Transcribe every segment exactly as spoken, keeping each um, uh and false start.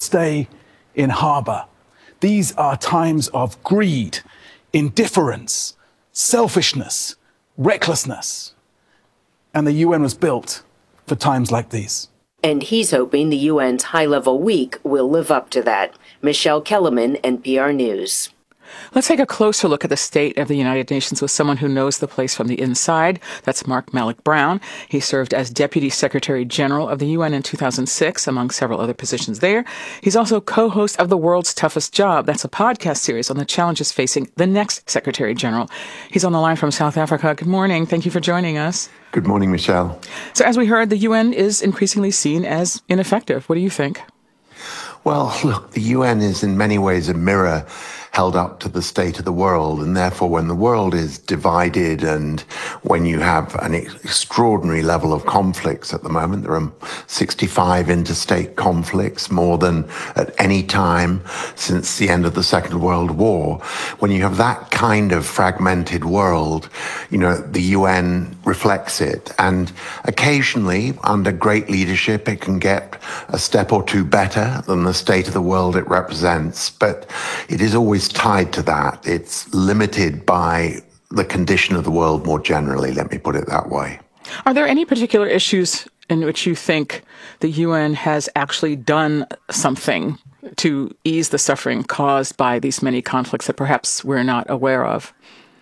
stay in harbour. These are times of greed, indifference, selfishness, recklessness. And the U N was built for times like these. And he's hoping the U N's high-level week will live up to that. Michelle Kellerman, N P R News. Let's take a closer look at the state of the United Nations with someone who knows the place from the inside. That's Mark Malloch Brown. He served as Deputy Secretary General of the U N in two thousand six, among several other positions there. He's also co-host of The World's Toughest Job. That's a podcast series on the challenges facing the next Secretary General. He's on the line from South Africa. Good morning. Thank you for joining us. Good morning, Michelle. So as we heard, the U N is increasingly seen as ineffective. What do you think? Well, look, the U N is in many ways a mirror held up to the state of the world. And therefore, when the world is divided and when you have an extraordinary level of conflicts at the moment, there are sixty-five interstate conflicts, more than at any time since the end of the Second World War. When you have that kind of fragmented world, you know, the U N reflects it. And occasionally, under great leadership, it can get a step or two better than the state of the world it represents. But it is always tied to that. It's limited by the condition of the world more generally, let me put it that way. Are there any particular issues in which you think the U N has actually done something to ease the suffering caused by these many conflicts that perhaps we're not aware of?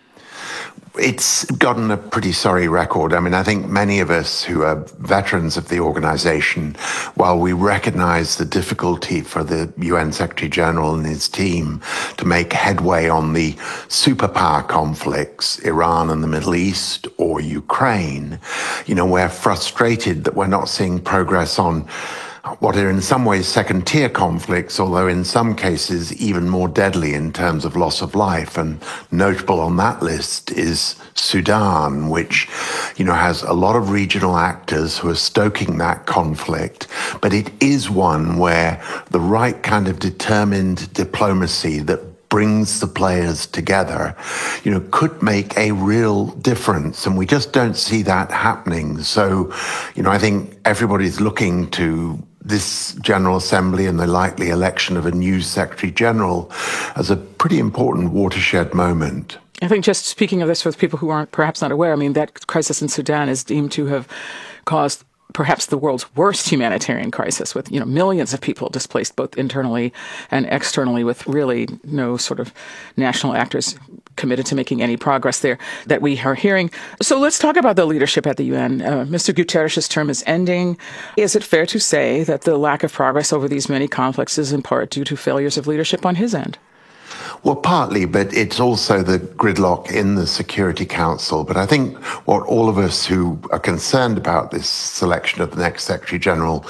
It's gotten a pretty sorry record. I mean, I think many of us who are veterans of the organization, while we recognize the difficulty for the U N Secretary General and his team to make headway on the superpower conflicts, Iran and the Middle East or Ukraine, you know, we're frustrated that we're not seeing progress on what are in some ways second-tier conflicts, although in some cases even more deadly in terms of loss of life. And notable on that list is Sudan, which, you know, has a lot of regional actors who are stoking that conflict. But it is one where the right kind of determined diplomacy that brings the players together, you know, could make a real difference. And we just don't see that happening. So, you know, I think everybody's looking to this General Assembly and the likely election of a new Secretary General as a pretty important watershed moment. I think just speaking of this with people who aren't perhaps not aware, I mean, that crisis in Sudan is deemed to have caused perhaps the world's worst humanitarian crisis, with, you know, millions of people displaced both internally and externally, with really no sort of national actors committed to making any progress there that we are hearing. So let's talk about the leadership at the U N. Uh, Mister Guterres' term is ending. Is it fair to say that the lack of progress over these many conflicts is in part due to failures of leadership on his end? Well, partly, but it's also the gridlock in the Security Council. But I think what all of us who are concerned about this selection of the next Secretary General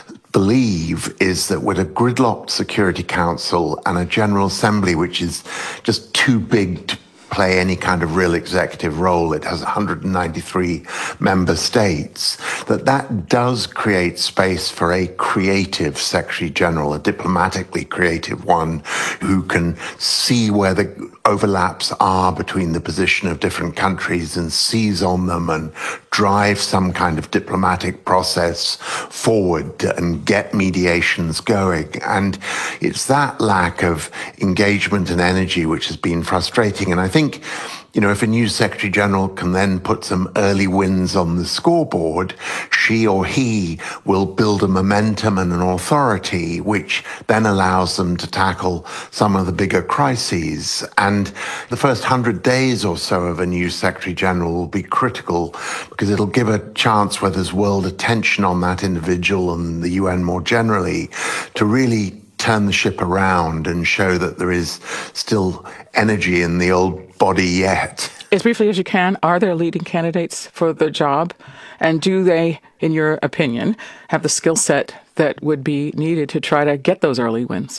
believe is that with a gridlocked Security Council and a General Assembly, which is just too big to play any kind of real executive role, it has one hundred ninety-three member states, that that does create space for a creative Secretary General, a diplomatically creative one who can see where the overlaps are between the position of different countries and seize on them and drive some kind of diplomatic process forward and get mediations going. And it's that lack of engagement and energy which has been frustrating. And I think, you know, if a new Secretary General can then put some early wins on the scoreboard, she or he will build a momentum and an authority which then allows them to tackle some of the bigger crises. And the first hundred days or so of a new Secretary General will be critical because it'll give a chance where there's world attention on that individual and the U N more generally to really turn the ship around and show that there is still energy in the old body yet. As briefly as you can, are there leading candidates for the job? And do they, in your opinion, have the skill set that would be needed to try to get those early wins?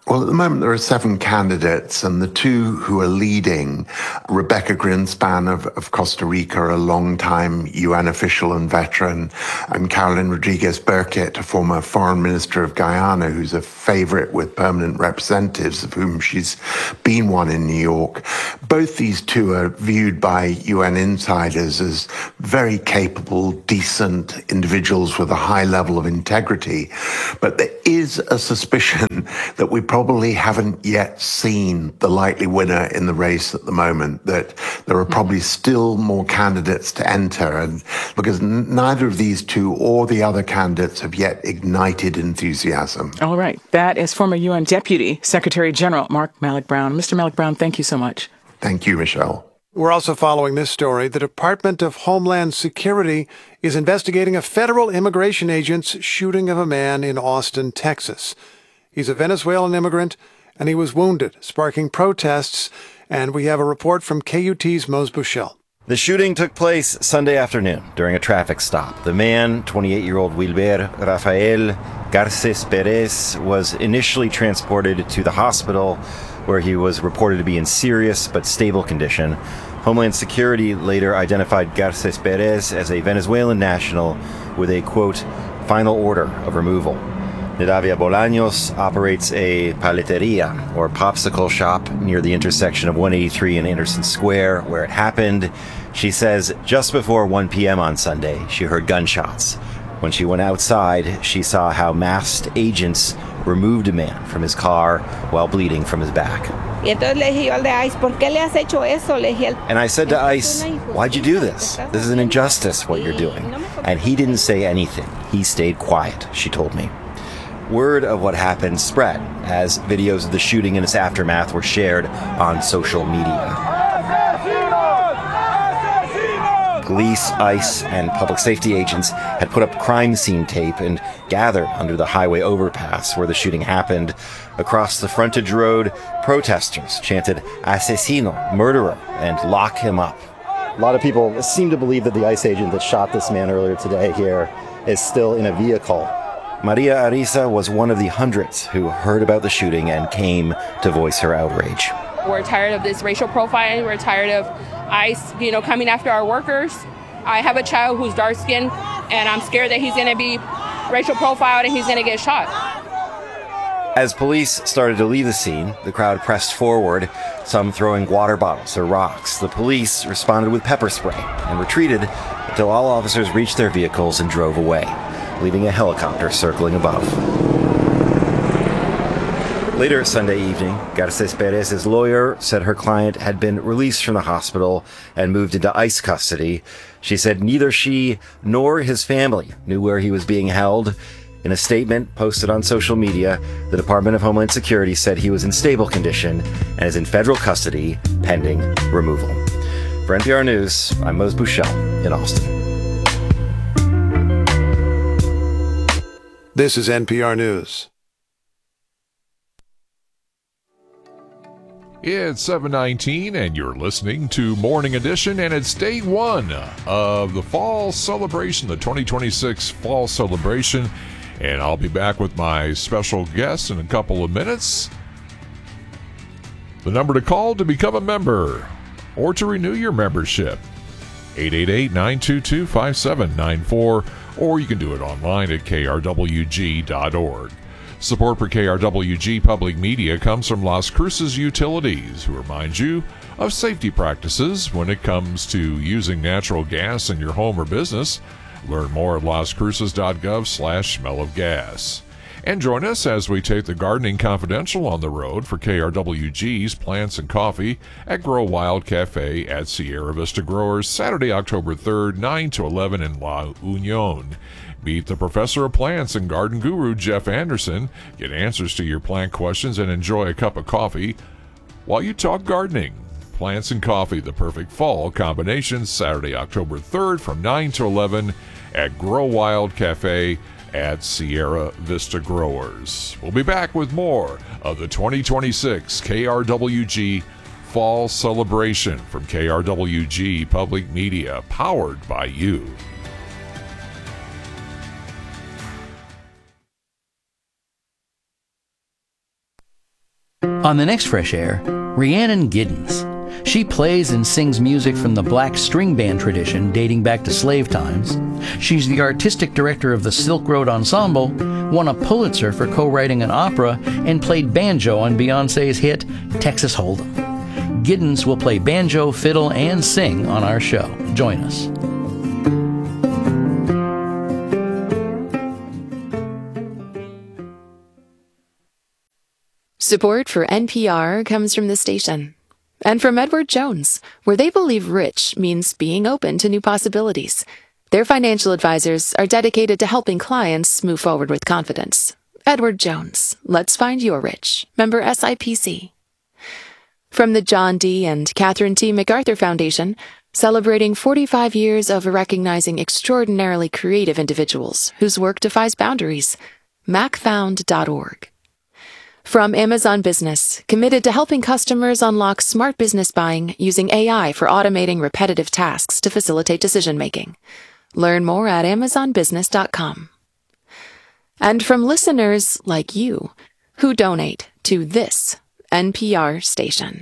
Well, at the moment, there are seven candidates, and the two who are leading, Rebecca Greenspan of, of Costa Rica, a long-time U N official and veteran, and Carolyn Rodriguez Burkett, a former foreign minister of Guyana, who's a favorite with permanent representatives, of whom she's been one in New York. Both these two are viewed by U N insiders as very capable, decent individuals with a high level of integrity. But there is a suspicion that we probably probably haven't yet seen the likely winner in the race at the moment, that there are probably still more candidates to enter, and because n- neither of these two or the other candidates have yet ignited enthusiasm. All right. That is former U N Deputy Secretary General Mark Malloch-Brown. Mister Malloch-Brown, thank you so much. Thank you, Michelle. We're also following this story. The Department of Homeland Security is investigating a federal immigration agent's shooting of a man in Austin, Texas. He's a Venezuelan immigrant, and he was wounded, sparking protests, and we have a report from K U T's Mose Bushell. The shooting took place Sunday afternoon during a traffic stop. The man, twenty-eight-year-old Wilber Rafael Garces Perez, was initially transported to the hospital where he was reported to be in serious but stable condition. Homeland Security later identified Garces Perez as a Venezuelan national with a, quote, final order of removal. Nidavia Bolaños operates a paleteria, or popsicle shop, near the intersection of one eighty-three and Anderson Square, where it happened. She says just before one p.m. on Sunday, she heard gunshots. When she went outside, she saw how masked agents removed a man from his car while bleeding from his back. And I said to ICE, why'd you do this? This is an injustice, what you're doing. And he didn't say anything. He stayed quiet, she told me. Word of what happened spread as videos of the shooting and its aftermath were shared on social media. Police, ICE, and public safety agents had put up crime scene tape and gathered under the highway overpass where the shooting happened. Across the frontage road, protesters chanted "Asesino," murderer, and "lock him up." A lot of people seem to believe that the ICE agent that shot this man earlier today here is still in a vehicle. Maria Ariza was one of the hundreds who heard about the shooting and came to voice her outrage. We're tired of this racial profiling. We're tired of ICE, you know, coming after our workers. I have a child who's dark-skinned, and I'm scared that he's going to be racial profiled and he's going to get shot. As police started to leave the scene, the crowd pressed forward, some throwing water bottles or rocks. The police responded with pepper spray and retreated until all officers reached their vehicles and drove away, leaving a helicopter circling above. Later Sunday evening, Garces Perez's lawyer said her client had been released from the hospital and moved into ICE custody. She said neither she nor his family knew where he was being held. In a statement posted on social media, the Department of Homeland Security said he was in stable condition and is in federal custody pending removal. For N P R News, I'm Mose Bushell in Austin. This is N P R News. It's seven nineteen, and you're listening to Morning Edition, and it's day one of the fall celebration, the twenty twenty-six fall celebration, and I'll be back with my special guest in a couple of minutes. The number to call to become a member or to renew your membership, eight eight eight, nine two two, five seven nine four, or you can do it online at k r w g dot org. Support for K R W G Public Media comes from Las Cruces Utilities, who remind you of safety practices when it comes to using natural gas in your home or business. Learn more at las cruces dot gov slash smell of gas. And join us as we take the Gardening Confidential on the road for K R W G's Plants and Coffee at Grow Wild Cafe at Sierra Vista Growers, Saturday, October third, nine to eleven in La Union. Meet the professor of plants and garden guru, Jeff Anderson. Get answers to your plant questions and enjoy a cup of coffee while you talk gardening. Plants and coffee, the perfect fall combination, Saturday, October third from nine to eleven at Grow Wild Cafe at Sierra Vista Growers. We'll be back with more of the twenty twenty-six K R W G Fall Celebration from K R W G Public Media, powered by you. On the next Fresh Air, Rhiannon Giddens. She plays and sings music from the black string band tradition dating back to slave times. She's the artistic director of the Silk Road Ensemble, won a Pulitzer for co-writing an opera, and played banjo on Beyoncé's hit, Texas Hold'em. Giddens will play banjo, fiddle, and sing on our show. Join us. Support for N P R comes from the station and from Edward Jones, where they believe rich means being open to new possibilities. Their financial advisors are dedicated to helping clients move forward with confidence. Edward Jones, let's find your rich. Member S I P C. From the John D. and Catherine T. MacArthur Foundation, celebrating forty-five years of recognizing extraordinarily creative individuals whose work defies boundaries. mac found dot org. From Amazon Business, committed to helping customers unlock smart business buying using A I for automating repetitive tasks to facilitate decision-making. Learn more at amazon business dot com. And from listeners like you, who donate to this N P R station.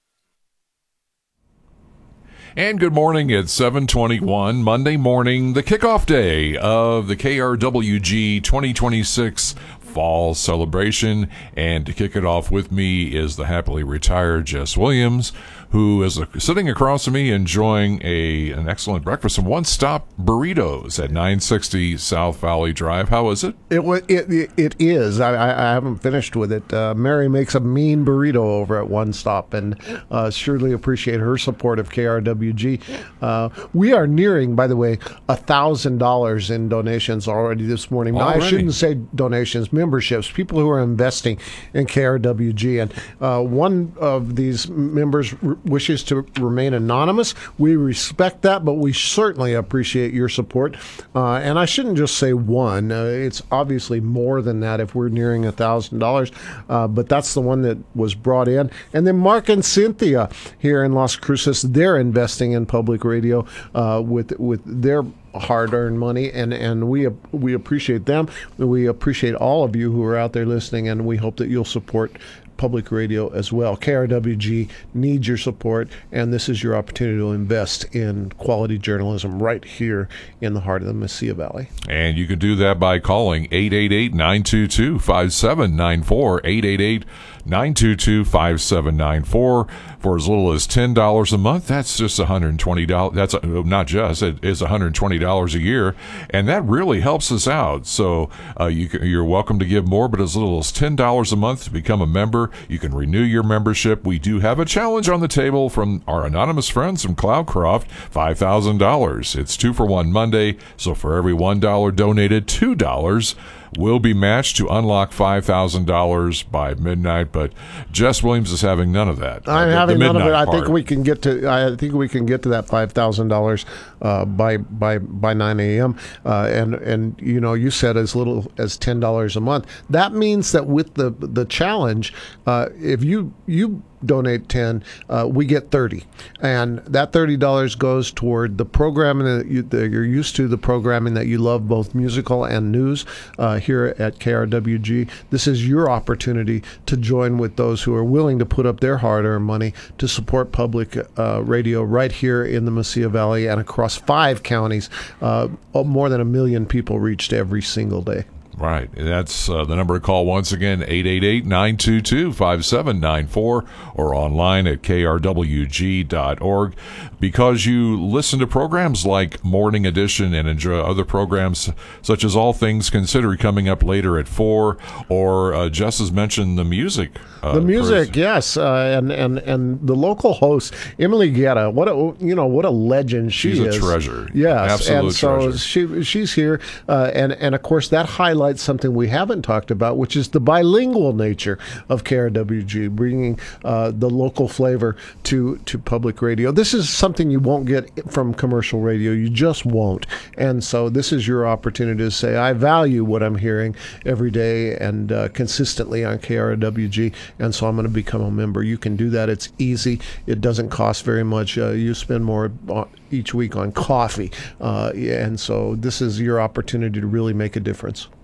And good morning at seven twenty-one, Monday morning, the kickoff day of the K R W G twenty twenty-six Fall Celebration. And to kick it off with me is the happily retired Jess Williams, who is uh, sitting across from me enjoying a an excellent breakfast from One Stop Burritos at nine sixty South Valley Drive. How is it? It it it, it is. I, I I haven't finished with it. Uh, Mary makes a mean burrito over at One Stop, and uh, surely appreciate her support of K R W G. Uh, we are nearing, by the way, a thousand dollars in donations already this morning. Now, Already? I shouldn't say donations, memberships. People who are investing in K R W G, and uh, one of these members r- wishes to remain anonymous. We respect that, but we certainly appreciate your support. Uh, and I shouldn't just say one. Uh, it's obviously more than that if we're nearing a thousand dollars. But that's the one that was brought in. And then Mark and Cynthia here in Las Cruces, they're investing in public radio uh, with with their hard-earned money, and and we we appreciate them. We appreciate all of you who are out there listening, and we hope that you'll support public radio as well. K R W G needs your support, and this is your opportunity to invest in quality journalism right here in the heart of the Mesilla Valley. And you can do that by calling eight eight eight, nine two two, five seven nine four, eight eight eight, nine two two, five seven nine four. For as little as ten dollars a month, that's just one hundred twenty dollars. That's uh, not just, it is one hundred twenty dollars a year, and that really helps us out. So uh, you can, you're welcome to give more, but as little as ten dollars a month to become a member. You can renew your membership. We do have a challenge on the table from our anonymous friends from Cloudcroft, five thousand dollars. It's two for one Monday, so for every one dollar donated, two dollars will be matched to unlock five thousand dollars by midnight. But Jess Williams is having none of that. I'm uh, the, having the none of it. I part. think we can get to. I think we can get to that five thousand uh, dollars by by by nine a.m. Uh, and and you know, you said as little as ten dollars a month. That means that with the the challenge, uh, if you you donate ten, uh, we get thirty, and that thirty dollars goes toward the programming that, you, that you're used to, the programming that you love, both musical and news, uh, here at K R W G. This is your opportunity to join with those who are willing to put up their hard-earned money to support public uh, radio right here in the Mesilla Valley and across five counties. Uh, more than a million people reached every single day. Right. That's uh, the number to call once again, eight eight eight, nine two two, five seven nine four, or online at k r w g dot org. Because you listen to programs like Morning Edition and enjoy other programs such as All Things Considered coming up later at four, or uh, Jess has mentioned the music. Uh, the music, person. yes, uh, and and and the local host, Emily Guerra. What a you know what a legend she She's is. a treasure. Yes, Absolute and so treasure. she she's here, uh, and and of course that highlights something we haven't talked about, which is the bilingual nature of K R W G, bringing uh, the local flavor to to public radio. This is something you won't get from commercial radio. You just won't. And so this is your opportunity to say, I value what I'm hearing every day and uh, consistently on K R W G, and so I'm going to become a member. You can do that. It's easy. It doesn't cost very much. Uh, you spend more each week on coffee. Uh, and so this is your opportunity to really make a difference.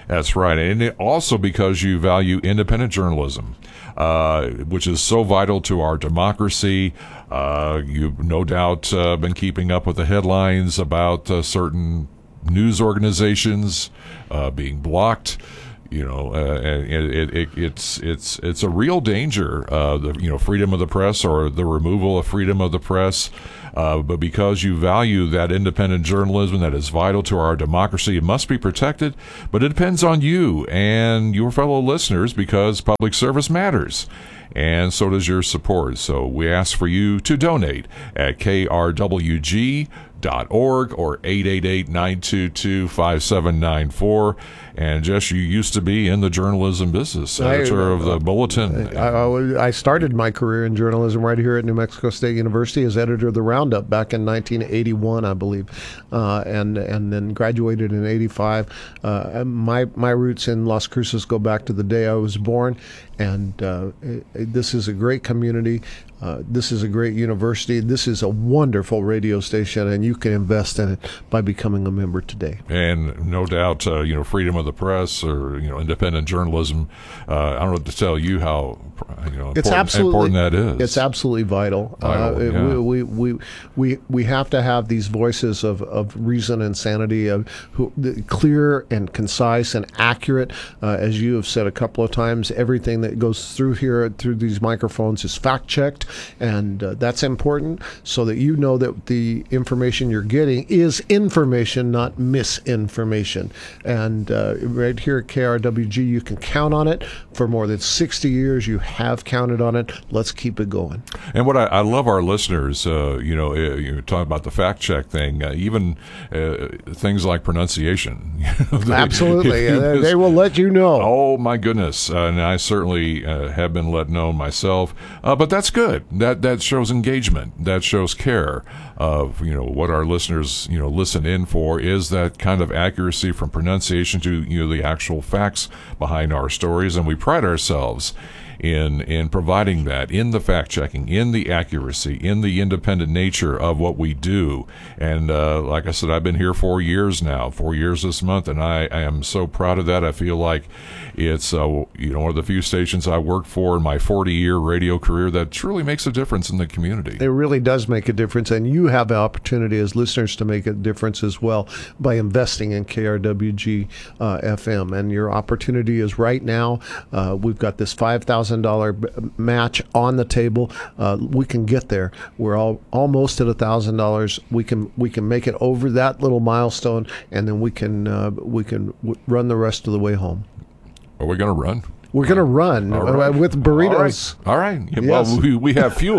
That's right. And it also because you value independent journalism, uh, which is so vital to our democracy. Uh, you've no doubt uh, been keeping up with the headlines about uh, certain news organizations uh, being blocked. You know, uh, and it, it, it's it's it's a real danger. Uh, the you know freedom of the press or the removal of freedom of the press. Uh, but because you value that independent journalism that is vital to our democracy, it must be protected. But it depends on you and your fellow listeners because public service matters. And so does your support. So we ask for you to donate at K R W G dot org or eight eight eight, nine two two, five seven nine four. And Jess, you used to be in the journalism business, editor I, of the Bulletin. I, I, I started my career in journalism right here at New Mexico State University as editor of the Roundup back in nineteen eighty-one, I believe, uh, and and then graduated in eighty-five. Uh, my my roots in Las Cruces go back to the day I was born, and uh, this is a great community. Uh, this is a great university. This is a wonderful radio station, and you can invest in it by becoming a member today. And no doubt, uh, you know, freedom of the press or, you know, independent journalism. Uh, I don't know what to tell you how, you know, important, it's absolutely, important that is. It's absolutely vital. vital uh, yeah. we, we, we, we, we have to have these voices of, of reason and sanity, of who, the, clear and concise and accurate. Uh, as you have said a couple of times, everything that goes through here, through these microphones, is fact-checked. And uh, that's important so that you know that the information you're getting is information, not misinformation. And uh, right here at K R W G, you can count on it. For more than sixty years, you have counted on it. Let's keep it going. And what I, I love our listeners, uh, you know, uh, you're talking about the fact check thing, uh, even uh, things like pronunciation. they, Absolutely. they, they will let you know. Oh, my goodness. Uh, and I certainly uh, have been let know myself. Uh, but that's good. That that shows engagement. That shows care of, you know, what our listeners, you know, listen in for is that kind of accuracy from pronunciation to, you know, the actual facts behind our stories. And we pride ourselves in in providing that, in the fact-checking, in the accuracy, in the independent nature of what we do. And uh, like I said, I've been here four years now, four years this month, and I, I am so proud of that. I feel like it's uh, you know one of the few stations I worked for in my forty-year radio career that truly makes a difference in the community. It really does make a difference, and you have the opportunity as listeners to make a difference as well by investing in K R W G uh, F M. And your opportunity is right now. Uh, we've got this five thousand dollars match on the table. Uh, we can get there. We're all almost at one thousand dollars. We can we can make it over that little milestone, and then we can uh, we can w- run the rest of the way home. Are we going to run? We're going to run right. with burritos. All right. All right. Yes. Well, we, we have fuel.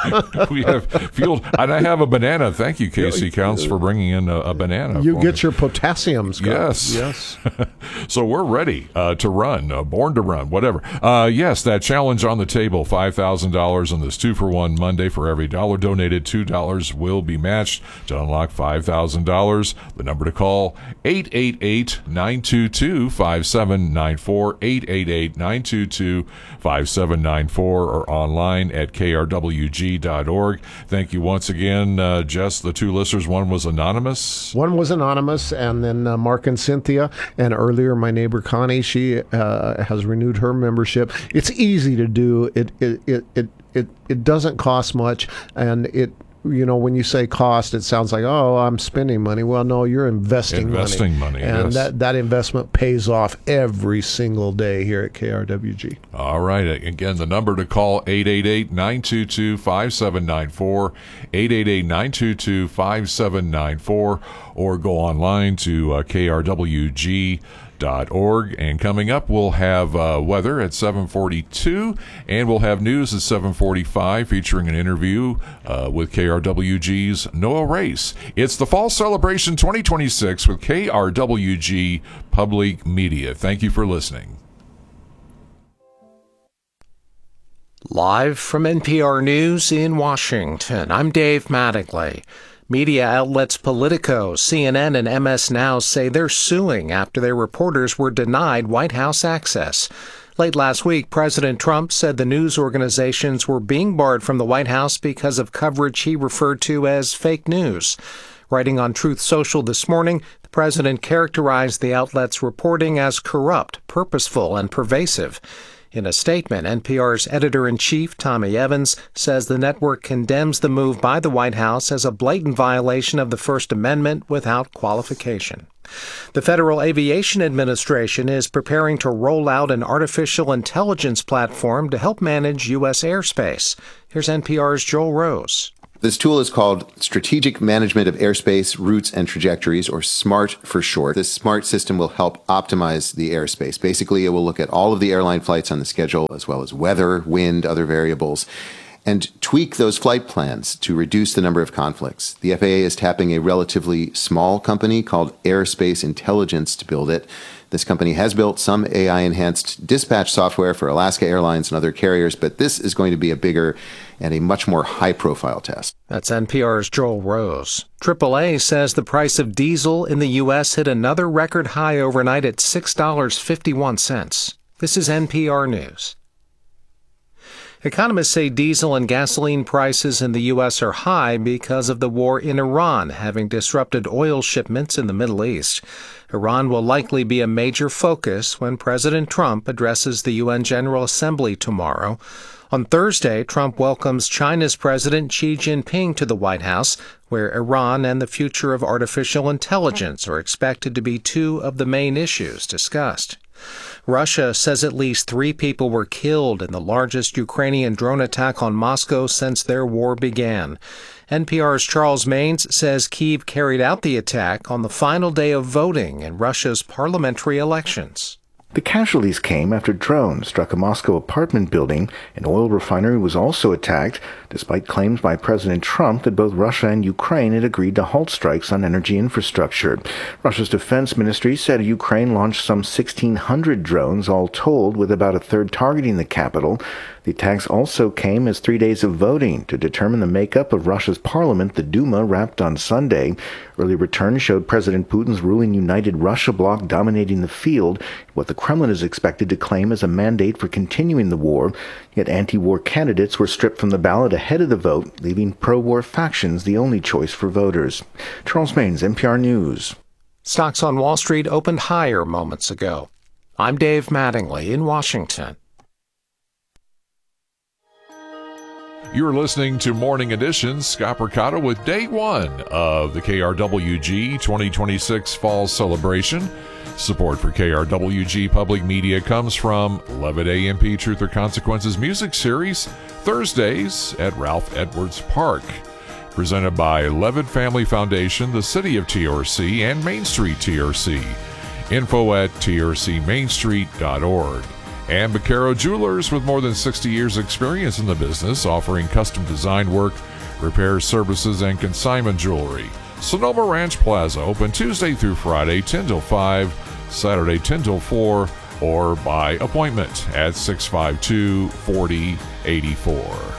we have fuel. And I have a banana. Thank you, Casey Counts, for bringing in a, a banana. You for get me. your potassium, Scott. Yes. Yes. So we're ready uh, to run, uh, born to run, whatever. Uh, yes, that challenge on the table, five thousand dollars on this two-for-one Monday. For every dollar donated, two dollars will be matched to unlock five thousand dollars. The number to call, eight eight eight, nine two two, five seven nine four, eight eight eight, nine two two, five seven nine four, or online at K R W G dot org. Thank you once again, uh, Jess. The two listeners, one was anonymous. One was anonymous, and then uh, Mark and Cynthia, and earlier my neighbor Connie, she uh, has renewed her membership. It's easy to do. It it it it it, it doesn't cost much, and it. You know, when you say cost, it sounds like, oh, I'm spending money. Well, no, you're investing, investing money. money. And yes. that, that investment pays off every single day here at K R W G. All right. Again, the number to call, eight eight eight, nine two two, five seven nine four, eight eight eight, nine two two, five seven nine four, or go online to uh, K R W G dot org. And coming up, we'll have uh, weather at seven forty-two, and we'll have news at seven forty-five featuring an interview uh, with K R W G's Noah Race. It's the Fall Celebration twenty twenty-six with K R W G Public Media. Thank you for listening. Live from N P R News in Washington, I'm Dave Mattingly. Media outlets Politico, C N N, and M S Now say they're suing after their reporters were denied White House access. Late last week, President Trump said the news organizations were being barred from the White House because of coverage he referred to as fake news. Writing on Truth Social this morning, the president characterized the outlet's reporting as corrupt, purposeful, and pervasive. In a statement, N P R's editor-in-chief, Tommy Evans, says the network condemns the move by the White House as a blatant violation of the First Amendment without qualification. The Federal Aviation Administration is preparing to roll out an artificial intelligence platform to help manage U S airspace. Here's N P R's Joel Rose. This tool is called Strategic Management of Airspace Routes and Trajectories, or SMART for short. This SMART system will help optimize the airspace. Basically, it will look at all of the airline flights on the schedule, as well as weather, wind, other variables, and tweak those flight plans to reduce the number of conflicts. The F A A is tapping a relatively small company called Airspace Intelligence to build it. This company has built some A I-enhanced dispatch software for Alaska Airlines and other carriers, but this is going to be a bigger and a much more high-profile test. That's N P R's Joel Rose. triple A says the price of diesel in the U S hit another record high overnight at six dollars and fifty-one cents. This is N P R News. Economists say diesel and gasoline prices in the U S are high because of the war in Iran having disrupted oil shipments in the Middle East. Iran will likely be a major focus when President Trump addresses the U N General Assembly tomorrow. On Thursday, Trump welcomes China's President Xi Jinping to the White House, where Iran and the future of artificial intelligence are expected to be two of the main issues discussed. Russia says at least three people were killed in the largest Ukrainian drone attack on Moscow since their war began. N P R's Charles Maines says Kyiv carried out the attack on the final day of voting in Russia's parliamentary elections. The casualties came after drones struck a Moscow apartment building. An oil refinery was also attacked, despite claims by President Trump that both Russia and Ukraine had agreed to halt strikes on energy infrastructure. Russia's defense ministry said Ukraine launched some sixteen hundred drones, all told, with about a third targeting the capital. The attacks also came as three days of voting to determine the makeup of Russia's parliament, the Duma, wrapped on Sunday. Early returns showed President Putin's ruling United Russia bloc dominating the field, what the Kremlin is expected to claim as a mandate for continuing the war. Yet anti-war candidates were stripped from the ballot ahead of the vote, leaving pro-war factions the only choice for voters. Charles Maines, N P R News. Stocks on Wall Street opened higher moments ago. I'm Dave Mattingly in Washington. You're listening to Morning Edition. Scott Percato with day one of the K R W G twenty twenty-six Fall Celebration. Support for K R W G Public Media comes from Levitt A M P Truth or Consequences Music Series, Thursdays at Ralph Edwards Park. Presented by Levitt Family Foundation, the City of T R C, and Main Street T R C. Info at T R C main street dot org. And Baccaro Jewelers, with more than sixty years experience in the business, offering custom design work, repair services, and consignment jewelry. Sonoma Ranch Plaza, open Tuesday through Friday, ten till five, Saturday ten till four, or by appointment at six five two, four zero eight four.